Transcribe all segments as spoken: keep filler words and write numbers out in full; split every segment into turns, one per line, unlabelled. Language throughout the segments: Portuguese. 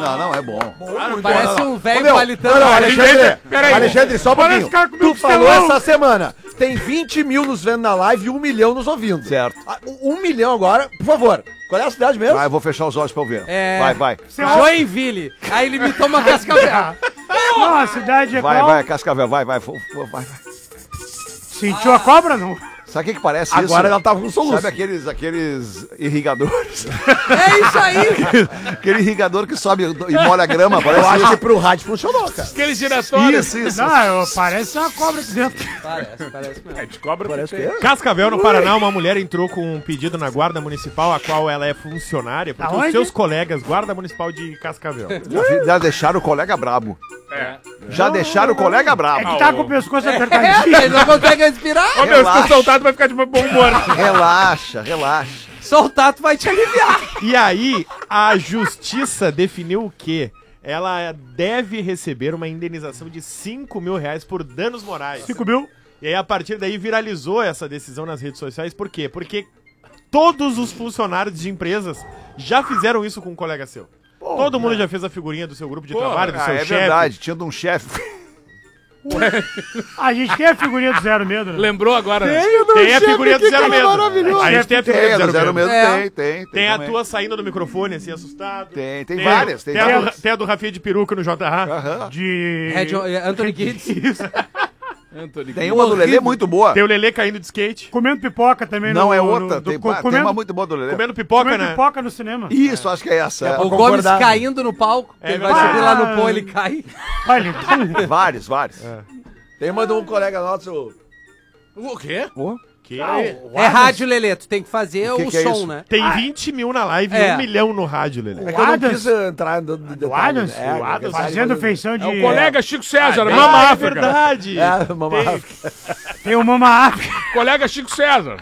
não, não é bom.
Bom,
Parece
não, não.
um velho
Ô, meu,
palitando.
não, não, Alexandre,
Peraí.
Alexandre, só um
Parece
pouquinho.
cara comigo
Tu falou
pastelão.
essa semana, tem vinte mil nos vendo na live e um milhão nos ouvindo.
Certo.
Ah, Um milhão agora, por favor. Qual é a cidade mesmo?
Vai, eu vou fechar os olhos pra ouvir.
É...
Vai, vai.
Joinville. Aí ele me toma cascavel.
Não, a cidade é
Vai,
qual?
vai, Cascavel, vai, vai. vai, vai.
Sentiu a cobra, não?
Sabe o que que parece
Agora
isso?
ela tava com soluço.
Sabe aqueles, aqueles irrigadores?
É isso aí.
Aquele irrigador que sobe e molha a grama, parece
Eu acho
isso.
que pro rádio funcionou, cara.
Aquele giratório.
Isso, isso.
Não, eu- parece uma cobra aqui dentro.
Parece, parece mesmo.
É, descobre
Parece
que
que
tem.
é.
Cascavel, no Paraná, uma mulher entrou com um pedido na Guarda Municipal, a qual ela é funcionária, porque
Aonde?
os seus colegas, Guarda Municipal de Cascavel.
Já, já deixaram o colega brabo.
É.
Já deixaram o colega
É
brabo.
que tá com o pescoço
É,
apertadinho.
ele não consegue respirar.
Ô, meu, se
Relaxa.
tu soltado vai ficar de bom humor.
Relaxa, relaxa.
Só o tato vai te aliviar.
E aí, a justiça definiu o quê? Ela deve receber uma indenização de cinco mil reais por danos morais.
cinco mil.
E aí, a partir daí, viralizou essa decisão nas redes sociais. Por quê? Porque todos os funcionários de empresas já fizeram isso com um colega seu. Todo mundo já fez a figurinha do seu grupo de
Pô,
trabalho, do
Ah,
seu
é
chefe.
verdade, tinha de um chefe.
A gente tem a figurinha do zero medo, né?
Lembrou agora? né?
Tem a figurinha do Zero Medo. A gente tem a
Tem,
figurinha do
do
Zero
zero
Medo.
mesmo,
É.
tem, tem. Tem,
Tem a
também.
tua saindo do microfone, assim, assustado.
Tem, tem várias, tem
tem, a do,
várias.
tem a do Rafinha de peruca no J A.
Aham.
De...
Red, Anthony Kids.
Anthony.
Tem uma do Lelê muito boa.
Tem o Lelê caindo de skate.
Comendo pipoca também
Não,
no...
é
no-
outra.
do-
Tem,
co-
tem
comendo,
uma muito boa do Lelê.
Comendo pipoca,
comendo
né?
pipoca no cinema.
Isso, acho que é essa. é.
O Gomes
concordar.
caindo no palco.
É
ele vai
verdade.
subir lá no pô, ele cai.
Olha, então...
Vários, vários.
Tem uma de um colega nosso.
O quê?
Que
É rádio, Lelê. Tu tem que fazer
O
o,
que que é
som,
isso?
né?
tem vinte mil na live
É.
e um milhão no rádio, Lelê.
É que eu não
Adams.
quis entrar no no
O
detalhe.
Adams,
É,
o Adams
é,
fazendo
é,
feição de...
É o colega Chico César,
Ah,
Mama
é
África.
verdade.
É, mamãe.
Tem-
Tem o Mama África.
Colega Chico César.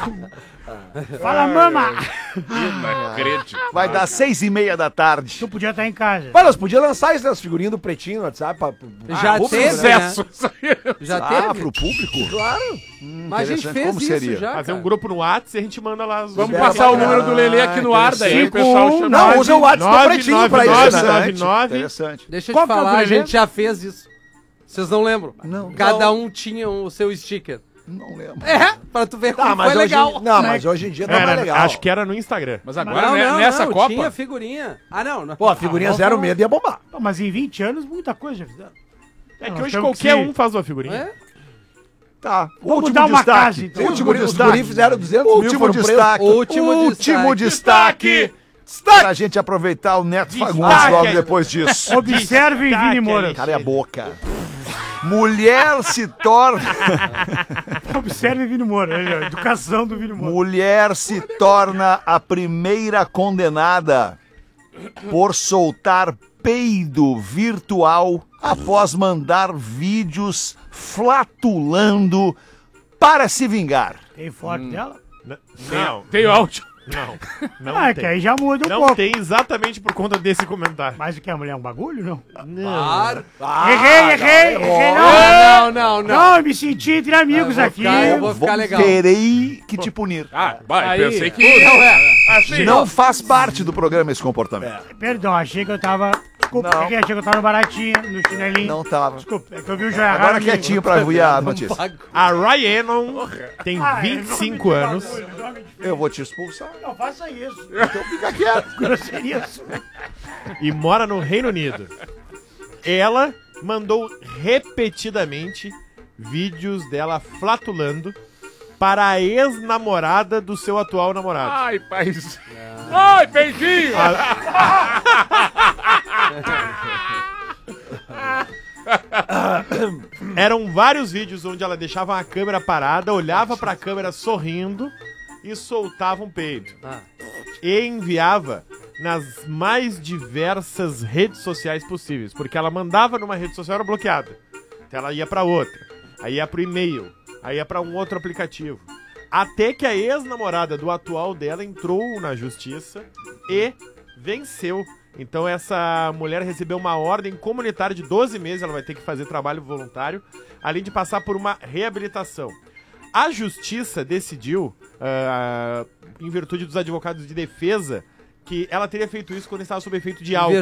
Fala, Mama!
Inacredito.
Vai dar seis e meia da tarde.
Tu podia estar em casa.
Mas nós podíamos lançar isso nas figurinhas do Pretinho no WhatsApp. Pra, pra,
Já
público,
teve,
né?
né?
Sucesso. Isso aí.
Já
Ah,
teve?
pro público?
Claro.
Mas a gente
interessante.
fez
Como
isso
seria?
já,
Fazer um
cara.
grupo no WhatsApp e a gente manda lá as...
Vamos
É,
passar o
bacana.
número do Lelê aqui no ar, daí o
Cinco,
pessoal
um,
chama.
Não, usa o WhatsApp do
nove,
Pretinho pra
nove,
isso,
nove,
né?
nove,
Interessante,
nove.
interessante.
Deixa eu
Qual
te
que é o
falar, a
do Lelê?
gente já fez isso. Vocês não lembram?
Não.
Cada um tinha o seu sticker.
Não lembro.
É, pra tu ver como
Ah, mas
foi
hoje,
legal.
não, mas hoje em dia tá mais
Era,
legal.
acho que era no Instagram.
Mas agora,
Não,
né,
não,
nessa
não,
Copa.
tinha figurinha. Ah, não. não.
Pô, a figurinha
Ah,
zero
vamos-
medo ia bombar.
Pô, mas em vinte anos, muita coisa já fizeram.
É que
Nós
hoje
temos
qualquer
que-
um faz uma figurinha.
É?
Tá.
Vamos
Último
dar uma
destaque.
casa, então.
Último
Os
destaque.
guri fizeram duzentos mil,
Último
foram presos.
destaque.
Último
Último destaque. Pra gente aproveitar o Neto Fagundes
Destaque
logo
aí.
depois disso.
Observe
Destaque
Vini Moura.
aí.
Cara, é a boca. Mulher se torna.
Observe Vini Moura. Olha, a educação do Vini Moura.
Mulher se torna a primeira condenada por soltar peido virtual após mandar vídeos flatulando para se vingar.
Tem foto dela?
N- Não,
Tem o áudio.
não. Não
Ah, que
tem.
aí já muda um
Não
pouco.
tem exatamente por conta desse comentário.
Mas o que? A mulher é um bagulho? Não.
Claro.
errei, errei, errei. Não,
Ah, não, não, não.
não, eu me senti entre amigos
Eu vou
aqui.
ficar- eu vou ficar legal.
Terei que te punir.
Ah, vai,
Aí.
pensei que...
Não é.
Assim,
Não faz parte do programa esse comportamento.
Perdão, achei que eu tava... Desculpa,
Não.
achei que eu tava no baratinho, no chinelinho.
Não tava.
Desculpa, é que eu vi o joia
Agora
raro.
quietinho pra ouvir a notícia.
A Ryanon tem
Ah, é
vinte e cinco
nome de
anos.
bagulho, nome de-
Eu vou te expulsar.
Não faça isso.
Então fica quieto.
Grosserias.
E mora no Reino Unido. Ela mandou repetidamente vídeos dela flatulando para a ex-namorada do seu atual namorado.
Ai, paz. Ai, peidinho.
Eram vários vídeos onde ela deixava a câmera parada, olhava para a câmera sorrindo e soltava um peido.
Ah.
E enviava nas mais diversas redes sociais possíveis, porque ela mandava numa rede social, era bloqueada. Então ela ia para outra, aí ia pro e-mail, aí ia para um outro aplicativo. Até que a ex-namorada do atual dela entrou na justiça e venceu. Então essa mulher recebeu uma ordem comunitária de doze meses, ela vai ter que fazer trabalho voluntário, além de passar por uma reabilitação. A justiça decidiu, uh, em virtude dos advogados de defesa, que ela teria feito isso quando estava sob efeito de álcool.